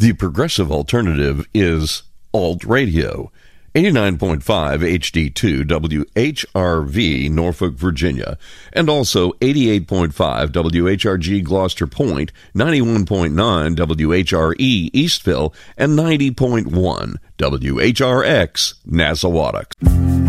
The progressive alternative is Alt Radio. 89.5 HD2 WHRV, Norfolk, Virginia, and also 88.5 WHRG Gloucester Point, 91.9 WHRE Eastville, and 90.1 WHRX Nassawatuk.